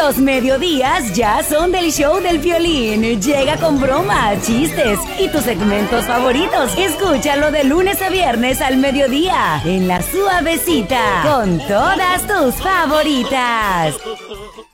Los mediodías ya son del show del Piolín. Llega con bromas, chistes y tus segmentos favoritos. Escúchalo de lunes a viernes al mediodía en La Suavecita con todas tus favoritas.